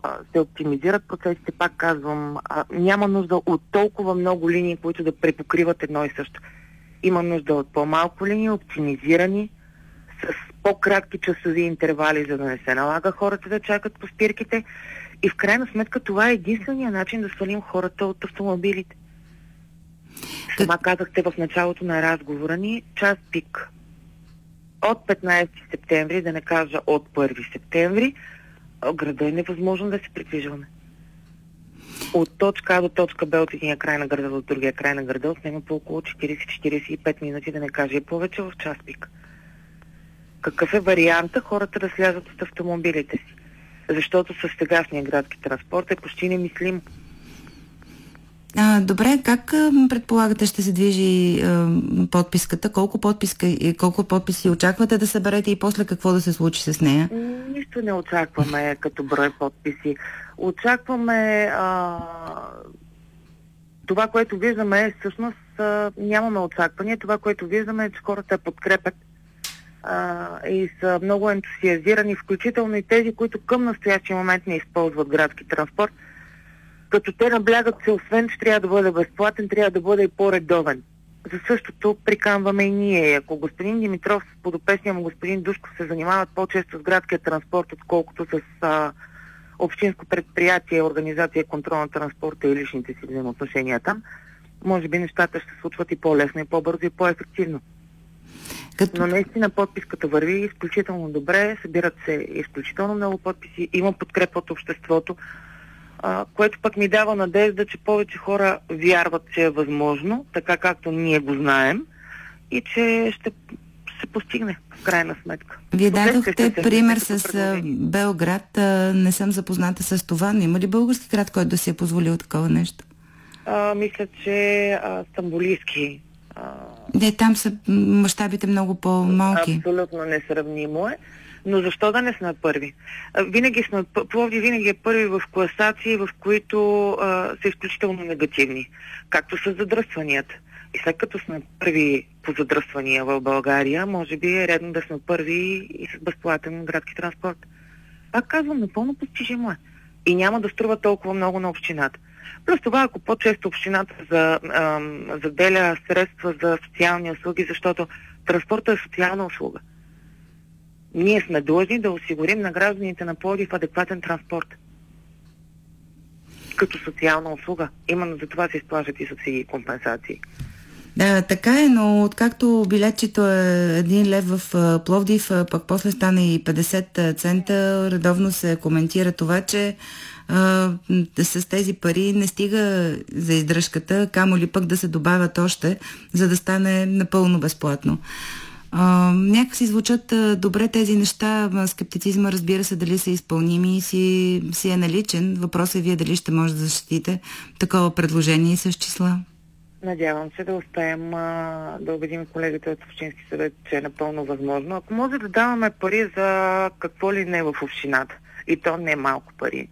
се оптимизират процесите, пак казвам, няма нужда от толкова много линии, които да препокриват едно и също. Има нужда от по-малко линии, оптимизирани, с по-кратки часови интервали, за да не се налага хората да чакат по спирките. И в крайна сметка това е единствения начин да свалим хората от автомобилите. Сама казахте в началото на разговора ни, час пик. От 15 септември, да не кажа от 1 септември, града е невъзможно да се придвижваме. От точка А до точка Б, от единия край на града до другия край на града, отнема по около 40-45 минути, да не кажа и повече, в час пик. Какъв е варианта хората да слязат от автомобилите си? Защото с сегашния градски транспорт е почти немислимо. Добре, как предполагате ще се движи подписката? Колко подписи очаквате да съберете и после какво да се случи с нея? Нищо не очакваме като брой подписи. Очакваме това, което виждаме, всъщност нямаме очаквания. Това, което виждаме е, че хората подкрепят и са много ентусиазирани, включително и тези, които към настоящия момент не използват градски транспорт, като те наблягат, че освен, че трябва да бъде безплатен, трябва да бъде и по-редовен. За същото приканваме и ние. Ако господин Димитров с подопечния му господин Душков се занимават по-често с градския транспорт, отколкото с общинско предприятие, организация и контрол на транспорта и личните си взаимоотношения там, може би нещата ще се случват и по-лесно, и по-бързо, и по-ефективно. Но наистина подписката върви изключително добре, събират се изключително много подписи, има подкрепа от обществото, което пък ми дава надежда, че повече хора вярват, че е възможно, така както ние го знаем, и че ще се постигне в крайна сметка. Вие дадохте пример с Белград. Не съм запозната с това, но има ли български град, който да си е позволил такова нещо? Мисля, че Стамбулийски. Не, там са мащабите много по-малки. Абсолютно несравнимо е. Но защо да не сме първи? Пловдив винаги е първи в класации, в които са изключително негативни. Както с задръстванията. И след като сме първи по задръствания в България, може би е редно да сме първи и с безплатен градски транспорт. Пак казвам, напълно постижимо е. И няма да струва толкова много на общината. Плюс това, ако по-често общината заделя средства за социални услуги, защото транспортът е социална услуга. Ние сме длъжни да осигурим на гражданите на Пловдив адекватен транспорт. Като социална услуга. Именно за това се изплащат и субсидии и компенсации. Да, така е, но откакто билетчето е 1 лев в Пловдив, пък после стана и 50 цента, редовно се коментира това, че с тези пари не стига за издръжката, камо ли пък да се добавят още, за да стане напълно безплатно. Някак си звучат добре тези неща. Скептицизма, разбира се, дали са изпълними, си е наличен. Въпросът е вие дали ще може да защитите такова предложение с числа. Надявам се да успеем да убедим колегите от Общински съвет, че е напълно възможно. Ако може да даваме пари за какво ли не в общината, и то не е малко пари.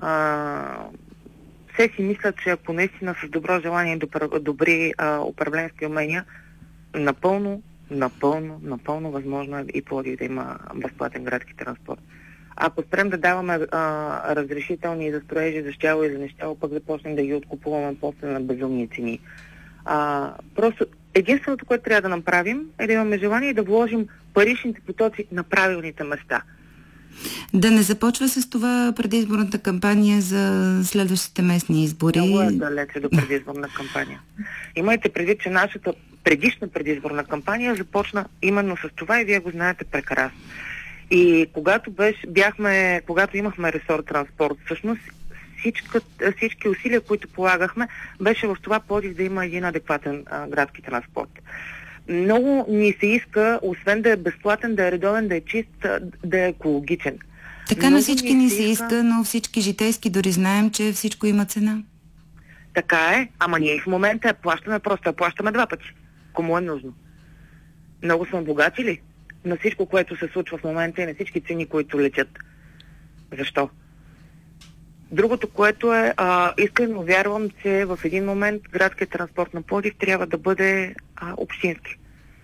Все си мислят, че ако наистина с добро желание и добри управленски умения, напълно възможно е и Пловдив да има безплатен градски транспорт. Ако спрем да даваме разрешителни за строежи, за щяло и за нещяло, пък започнем да ги откупуваме после на безумни цени. Просто единственото, което трябва да направим, е да имаме желание и да вложим паричните потоци на правилните места. Да не започва с това предизборната кампания за следващите местни избори. Много е далече до предизборна кампания. Имайте предвид, че нашата предишна предизборна кампания започна именно с това и вие го знаете прекрасно. И когато имахме ресор транспорт, всъщност всички усилия, които полагахме, беше в това Пловдив да има един адекватен градски транспорт. Много ни се иска, освен да е безплатен, да е редовен, да е чист, да е екологичен. Така на всички ни се иска, но всички житейски дори знаем, че всичко има цена. Така е, ама ние в момента плащаме 2 пъти. Кому е нужно? Много сме богати ли? На всичко, което се случва в момента и на всички цени, които летят. Защо? Другото, което е, искрено вярвам, че в един момент градският транспорт на Пловдив трябва да бъде общински.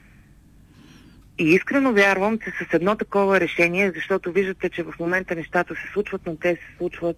И искрено вярвам, че с едно такова решение, защото виждате, че в момента нещата се случват, но те се случват